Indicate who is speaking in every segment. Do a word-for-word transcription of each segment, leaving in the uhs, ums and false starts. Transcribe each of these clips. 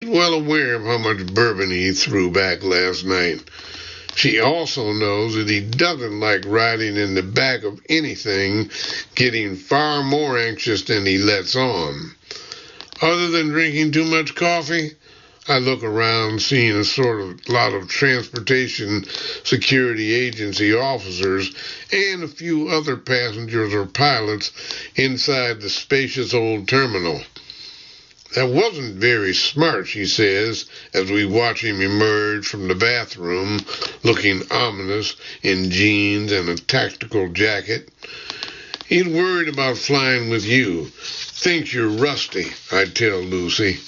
Speaker 1: well aware of how much bourbon he threw back last night. She also knows that he doesn't like riding in the back of anything, getting far more anxious than he lets on. Other than drinking too much coffee, I look around seeing a sort of lot of transportation security agency officers and a few other passengers or pilots inside the spacious old terminal. That wasn't very smart, she says, as we watch him emerge from the bathroom, looking ominous in jeans and a tactical jacket. He's worried about flying with you. Thinks you're rusty, I tell Lucy.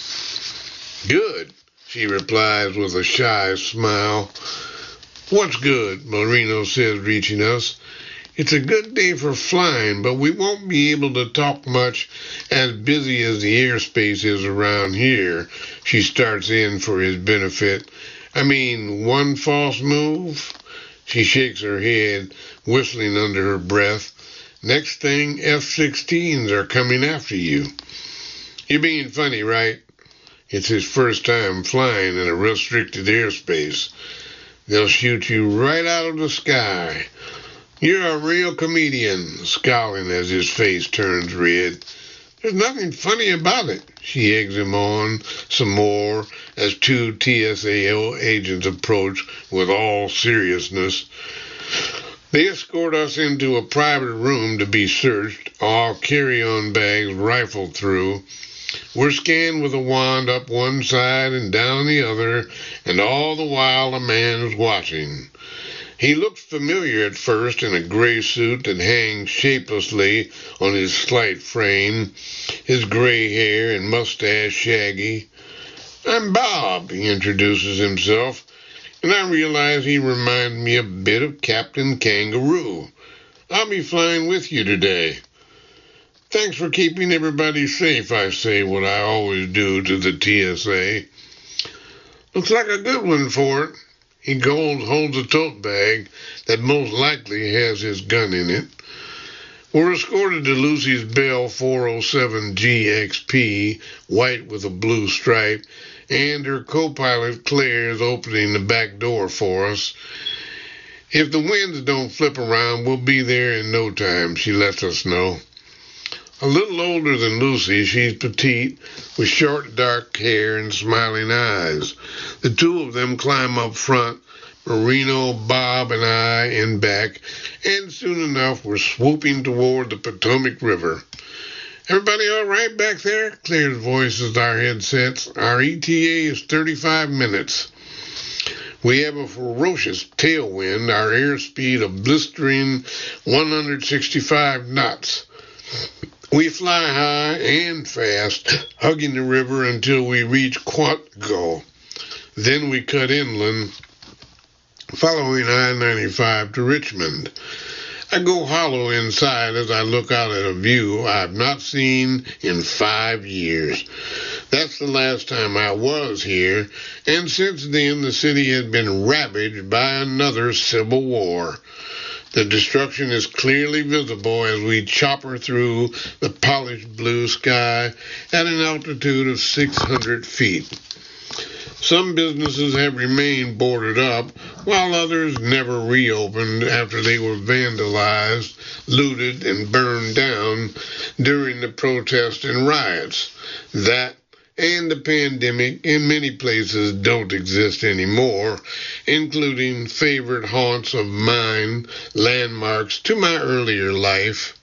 Speaker 1: Good, she replies with a shy smile. What's good, Marino says, reaching us. It's a good day for flying, but we won't be able to talk much, as busy as the airspace is around here, she starts in for his benefit. I mean, one false move? She shakes her head, whistling under her breath. Next thing, F sixteens are coming after you. You're being funny, right? It's his first time flying in a restricted airspace. They'll shoot you right out of the sky. You're a real comedian, scowling as his face turns red. There's nothing funny about it, she eggs him on some more as two T S A agents approach with all seriousness. They escort us into a private room to be searched, all carry-on bags rifled through. We're scanned with a wand up one side and down the other, and all the while a man is watching. He looks familiar at first in a gray suit that hangs shapelessly on his slight frame, his gray hair and mustache shaggy. I'm Bob, he introduces himself, and I realize he reminds me a bit of Captain Kangaroo. I'll be flying with you today. Thanks for keeping everybody safe, I say what I always do to the T S A. Looks like a good one for it. He gold holds a tote bag that most likely has his gun in it. We're escorted to Lucy's Bell four oh seven G X P, white with a blue stripe, and her co-pilot Claire is opening the back door for us. If the winds don't flip around, we'll be there in no time, she lets us know. A little older than Lucy, she's petite, with short dark hair and smiling eyes. The two of them climb up front, Marino, Bob, and I in back, and soon enough we're swooping toward the Potomac River. Everybody all right back there? Claire's voice as our headsets. Our E T A is thirty-five minutes. We have a ferocious tailwind, our airspeed a blistering one hundred sixty-five knots. We fly high and fast, hugging the river until we reach Quantico. Then we cut inland, following I ninety-five to Richmond. I go hollow inside as I look out at a view I've not seen in five years. That's the last time I was here, and since then the city has been ravaged by another civil war. The destruction is clearly visible as we chopper through the polished blue sky at an altitude of six hundred feet. Some businesses have remained boarded up, while others never reopened after they were vandalized, looted, and burned down during the protests and riots. That and the pandemic in many places don't exist anymore, including favorite haunts of mine, landmarks to my earlier life.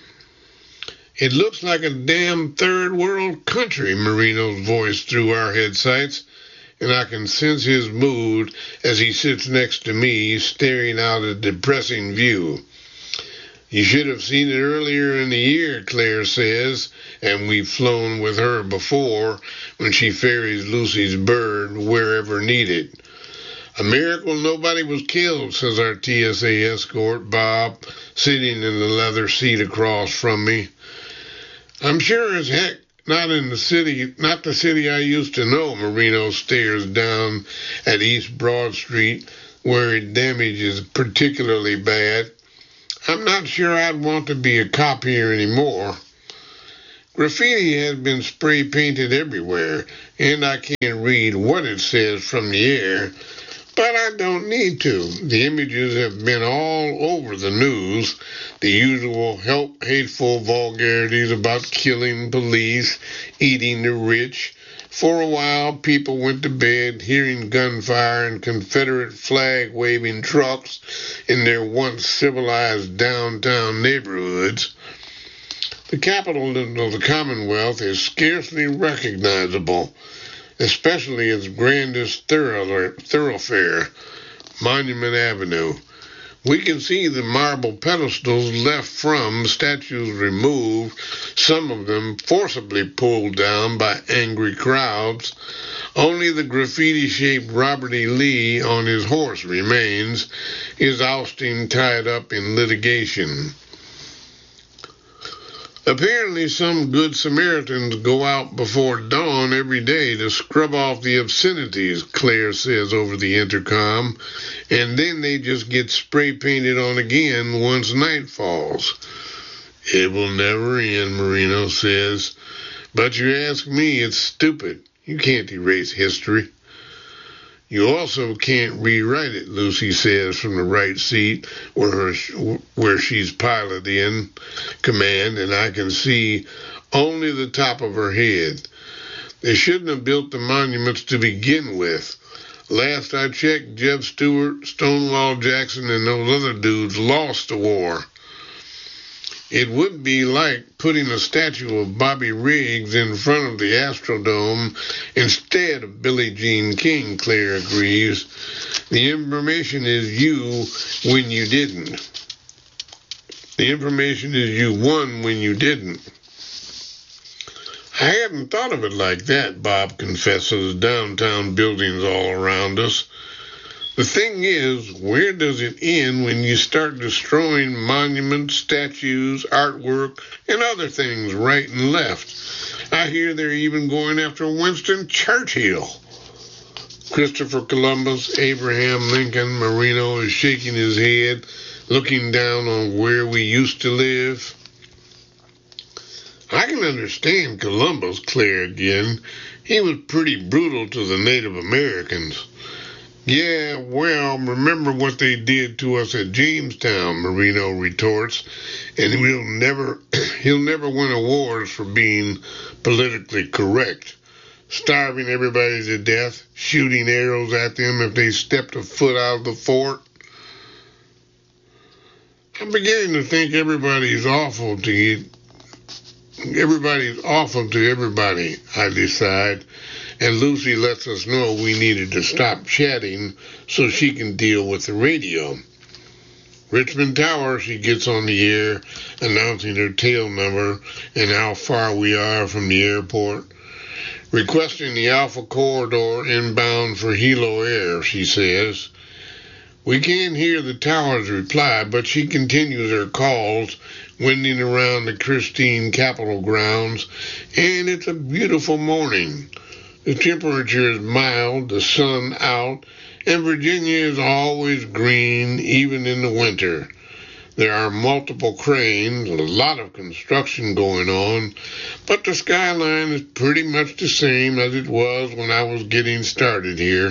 Speaker 1: It looks like a damn third world country, Marino's voice through our headsights, and I can sense his mood as he sits next to me, staring out a depressing view. You should have seen it earlier in the year, Claire says, and we've flown with her before when she ferries Lucy's bird wherever needed. A miracle nobody was killed, says our T S A escort, Bob, sitting in the leather seat across from me. I'm sure as heck not in the city, not the city I used to know, Marino stares down at East Broad Street, where damage is particularly bad. I'm not sure I'd want to be a cop here anymore. Graffiti has been spray painted everywhere, and I can't read what it says from the air, but I don't need to. The images have been all over the news, the usual help, hateful vulgarities about killing police, eating the rich. For a while, people went to bed hearing gunfire and Confederate flag-waving trucks in their once civilized downtown neighborhoods. The capital of the Commonwealth is scarcely recognizable, especially its grandest thoroughfare, Monument Avenue. We can see the marble pedestals left from, statues removed, some of them forcibly pulled down by angry crowds. Only the graffiti-shaped Robert E. Lee on his horse remains, his ousting tied up in litigation. Apparently some good Samaritans go out before dawn every day to scrub off the obscenities, Claire says over the intercom, and then they just get spray painted on again once night falls. It will never end, Marino says, but you ask me, it's stupid. You can't erase history. You also can't rewrite it, Lucy says from the right seat where her, where she's pilot in command, and I can see only the top of her head. They shouldn't have built the monuments to begin with. Last I checked, Jeb Stuart, Stonewall Jackson, and those other dudes lost the war. It would be like putting a statue of Bobby Riggs in front of the Astrodome instead of Billie Jean King, Claire agrees. The information is you when you didn't. The information is you won when you didn't. I hadn't thought of it like that, Bob confesses, downtown buildings all around us. The thing is, where does it end when you start destroying monuments, statues, artwork, and other things right and left? I hear they're even going after Winston Churchill. Christopher Columbus, Abraham Lincoln, Marino is shaking his head, looking down on where we used to live. I can understand Columbus, Claire again. He was pretty brutal to the Native Americans. Yeah, well, remember what they did to us at Jamestown, Marino retorts, and he'll never, he'll never win awards for being politically correct. Starving everybody to death, shooting arrows at them if they stepped a foot out of the fort. I'm beginning to think everybody's awful to you. Everybody's awful to everybody, I decide. And Lucy lets us know we needed to stop chatting so she can deal with the radio. Richmond Tower, she gets on the air, announcing her tail number and how far we are from the airport. Requesting the Alpha Corridor inbound for Hilo Air, she says. We can't hear the tower's reply, but she continues her calls, winding around the Christine Capitol grounds, and it's a beautiful morning. The temperature is mild, the sun out, and Virginia is always green, even in the winter. There are multiple cranes, a lot of construction going on, but the skyline is pretty much the same as it was when I was getting started here.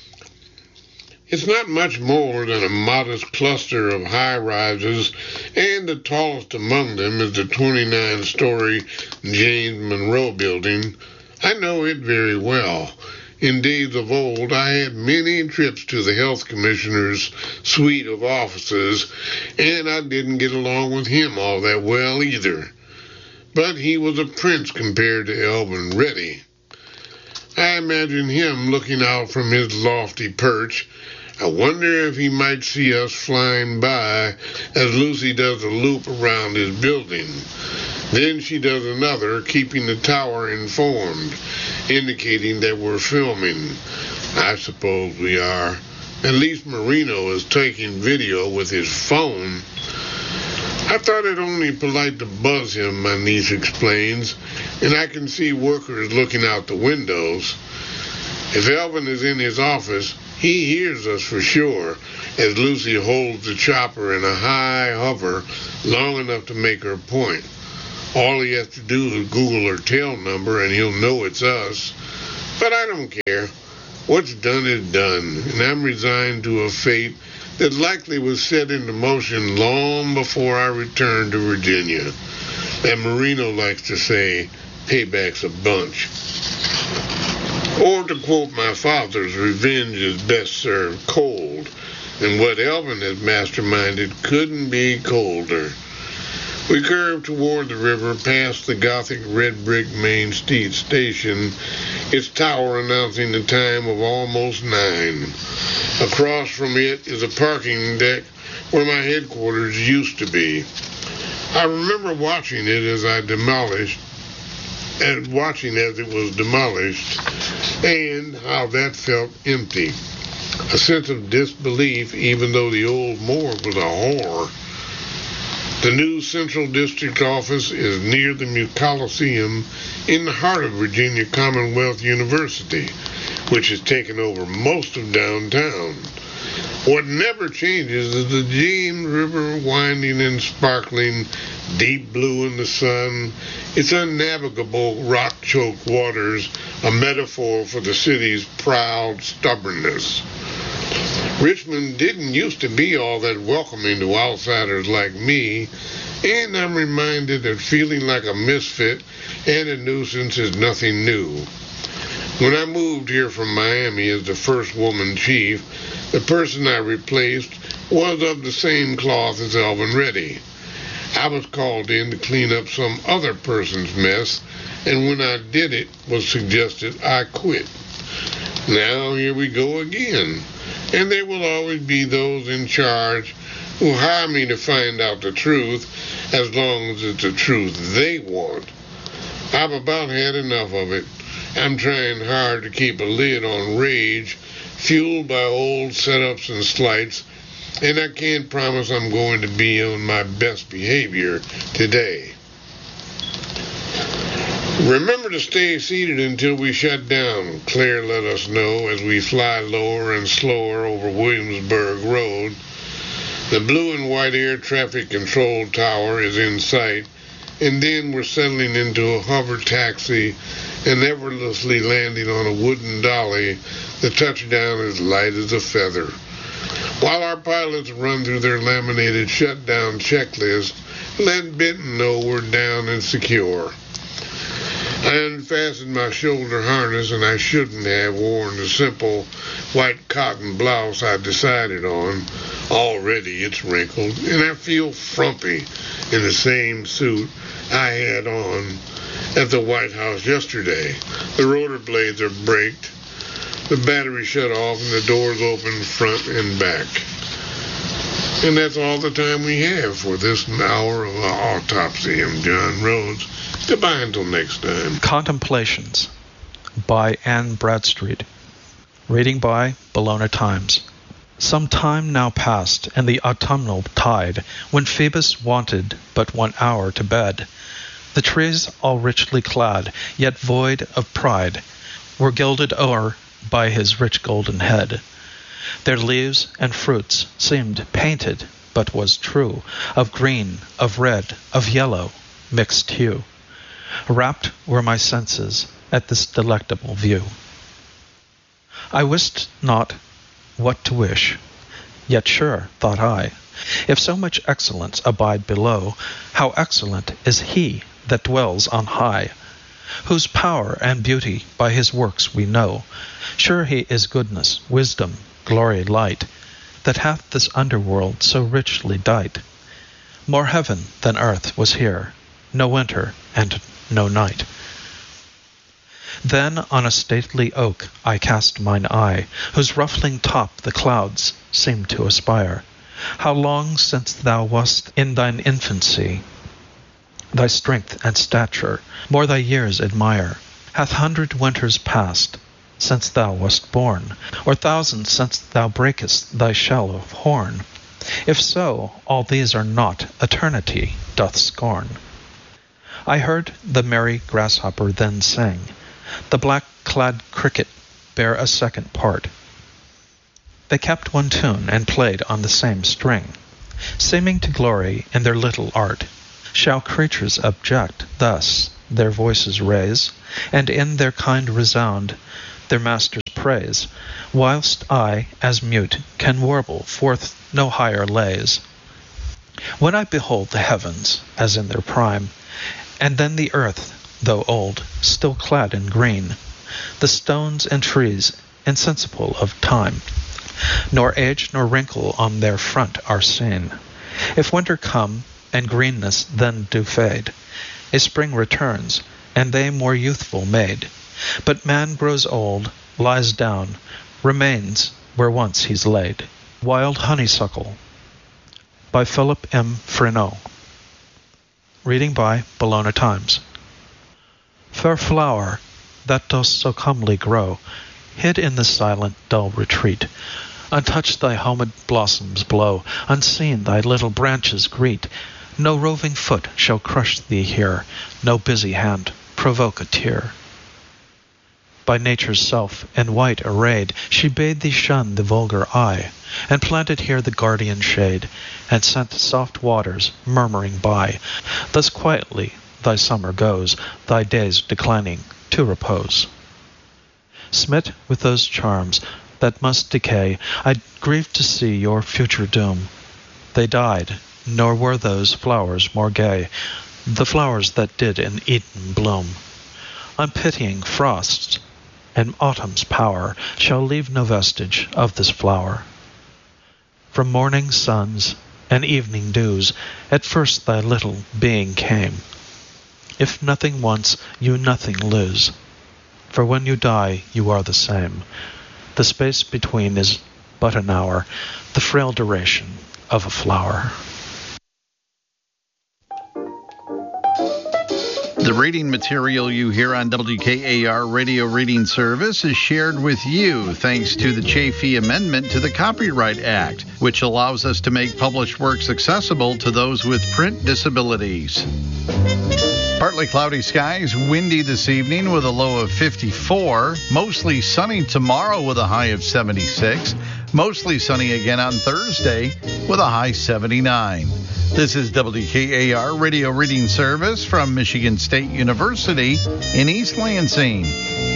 Speaker 1: It's not much more than a modest cluster of high-rises, and the tallest among them is the twenty-nine story James Monroe building. I know it very well. In days of old, I had many trips to the health commissioner's suite of offices, and I didn't get along with him all that well either. But he was a prince compared to Elvin Reddy. I imagine him looking out from his lofty perch. I wonder if he might see us flying by as Lucy does a loop around his building. Then she does another, keeping the tower informed, indicating that we're filming. I suppose we are. At least Marino is taking video with his phone. I thought it only polite to buzz him, my niece explains, and I can see workers looking out the windows. If Elvin is in his office, he hears us for sure, as Lucy holds the chopper in a high hover long enough to make her point. All he has to do is Google her tail number and he'll know it's us. But I don't care. What's done is done, and I'm resigned to a fate that likely was set into motion long before I returned to Virginia. And Marino likes to say, payback's a bunch. Or to quote my father's, revenge is best served cold, and what Elvin has masterminded couldn't be colder. We curved toward the river past the Gothic red brick Main Street station, its tower announcing the time of almost nine. Across from it is a parking deck where my headquarters used to be. I remember watching it as I demolished, and watching as it was demolished, and how that felt empty. A sense of disbelief, even though the old morgue was a horror. The new Central District office is near the Coliseum in the heart of Virginia Commonwealth University, which has taken over most of downtown. What never changes is the James River winding and sparkling, deep blue in the sun, its unnavigable rock-choked waters, a metaphor for the city's proud stubbornness. Richmond didn't used to be all that welcoming to outsiders like me, and I'm reminded that feeling like a misfit and a nuisance is nothing new. When I moved here from Miami as the first woman chief, the person I replaced was of the same cloth as Elvin Reddy. I was called in to clean up some other person's mess, and when I did it, was suggested I quit. Now here we go again. And there will always be those in charge who hire me to find out the truth, as long as it's the truth they want. I've about had enough of it. I'm trying hard to keep a lid on rage, fueled by old setups and slights, and I can't promise I'm going to be on my best behavior today. Remember to stay seated until we shut down, Claire let us know as we fly lower and slower over Williamsburg Road. The blue and white air traffic control tower is in sight, and then we're settling into a hover taxi and effortlessly landing on a wooden dolly, the touchdown as light as a feather. While our pilots run through their laminated shutdown checklist, let Benton know we're down and secure. I unfastened my shoulder harness, and I shouldn't have worn the simple white cotton blouse I decided on. Already it's wrinkled, and I feel frumpy in the same suit I had on at the White House yesterday. The rotor blades are braked, the battery shut off, and the doors open front and back. And that's all the time we have for this hour of our autopsy. I'm John Rhodes. Goodbye until next time.
Speaker 2: Contemplations by Anne Bradstreet. Reading by Bologna Times. Some time now passed in the autumnal tide, when Phoebus wanted but one hour to bed. The trees, all richly clad, yet void of pride, were gilded o'er by his rich golden head. Their leaves and fruits seemed painted, but was true, of green, of red, of yellow, mixed hue. Rapt were my senses at this delectable view. I wist not what to wish, yet sure, thought I, if so much excellence abide below, how excellent is he that dwells on high, whose power and beauty by his works we know. Sure he is goodness, wisdom, glory, light, that hath this underworld so richly dight. More heaven than earth was here, no winter and no night. Then on a stately oak I cast mine eye, whose ruffling top the clouds seemed to aspire. How long since thou wast in thine infancy, thy strength and stature more thy years admire. Hath hundred winters passed since thou wast born, or thousand since thou breakest thy shell of horn? If so, all these are naught eternity doth scorn. I heard the merry grasshopper then sing, the black-clad cricket bare a second part. They kept one tune and played on the same string, seeming to glory in their little art. Shall creatures object, thus their voices raise, and in their kind resound their master's praise, whilst I, as mute, can warble forth no higher lays? When I behold the heavens, as in their prime, and then the earth, though old, still clad in green, the stones and trees insensible of time, nor age nor wrinkle on their front are seen. If winter come, and greenness then do fade, a spring returns, and they more youthful made. But man grows old, lies down, remains where once he's laid. Wild Honeysuckle by Philip M. Freneau. Reading by Bologna Times. Fair flower, that dost so comely grow, hid in the silent, dull retreat, untouched thy homed blossoms blow, unseen thy little branches greet. No roving foot shall crush thee here, no busy hand provoke a tear. By nature's self in white arrayed, she bade thee shun the vulgar eye, and planted here the guardian shade, and sent soft waters murmuring by. Thus quietly thy summer goes, thy days declining to repose. Smit with those charms that must decay, I grieve to see your future doom. They died, nor were those flowers more gay, the flowers that did in Eden bloom. Unpitying frosts and autumn's power shall leave no vestige of this flower. From morning suns and evening dews, at first thy little being came. If nothing once, you nothing lose, for when you die you are the same. The space between is but an hour, the frail duration of a flower.
Speaker 3: The reading material you hear on W K A R Radio Reading Service is shared with you thanks to the Chafee Amendment to the Copyright Act, which allows us to make published works accessible to those with print disabilities. Partly cloudy skies, windy this evening with a low of fifty-four. Mostly sunny tomorrow with a high of seventy-six. Mostly sunny again on Thursday with a high seventy-nine. This is W K A R Radio Reading Service from Michigan State University in East Lansing.